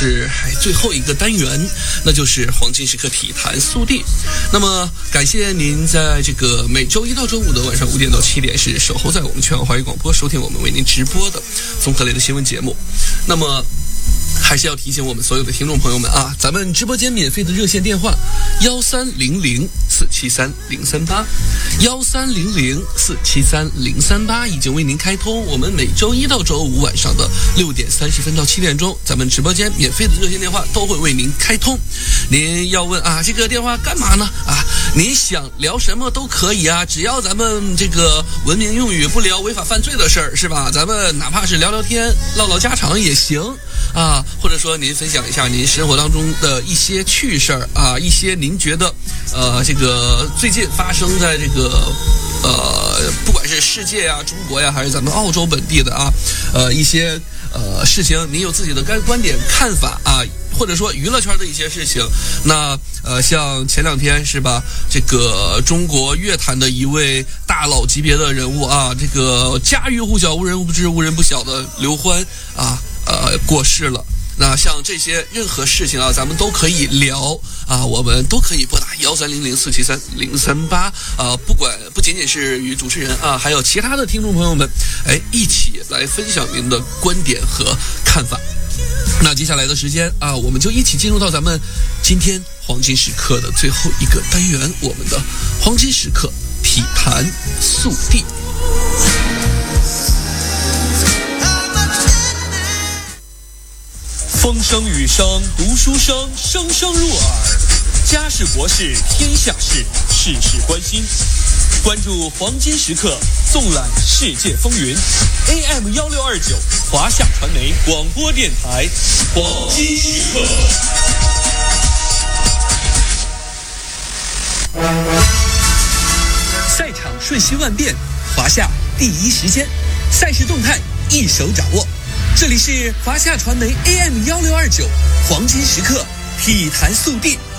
是最后一个单元，那就是黄金时刻体坛速递。那么感谢您在这个每周一到周五的晚上5点到7点是守候在我们全网华语广播收听我们为您直播的综合类的新闻节目。那么还是要提醒我们所有的听众朋友们啊，咱们直播间免费的热线电话1300473038，1300473038已经为您开通。我们每周一到周五晚上的6点30分到7点钟，咱们直播间免费的热线电话都会为您开通。您要问啊，这个电话干嘛呢？啊，您想聊什么都可以啊，只要咱们这个文明用语不聊违法犯罪的事儿，是吧？咱们哪怕是聊聊天、唠唠家常也行啊，或者说您分享一下您生活当中的一些趣事儿啊，一些您觉得这个最近发生在这个不管是世界呀、中国呀，还是咱们澳洲本地的啊一些事情，您有自己的观点看法啊，或者说娱乐圈的一些事情。那像前2天是吧，这个中国乐坛的一位大佬级别的人物啊，这个家喻户晓、无人不知、无人不晓的刘欢啊过世了。那像这些任何事情啊，咱们都可以聊啊，我们都可以拨打1300473038不仅仅是与主持人啊，还有其他的听众朋友们，一起来分享您的观点和看法。那接下来的时间啊，我们就一起进入到咱们今天黄金时刻的最后一个单元，我们的黄金时刻体坛速递。 风声雨声读书声，声声入耳。家事国事天下事，事事关心。关注黄金时刻，纵览世界风云。AM1629华夏传媒广播电台，黄金时刻。 赛场瞬息万变，华夏第一时间，赛事动态一手掌握。这里是华夏传媒 AM1629黄金时刻体坛速递。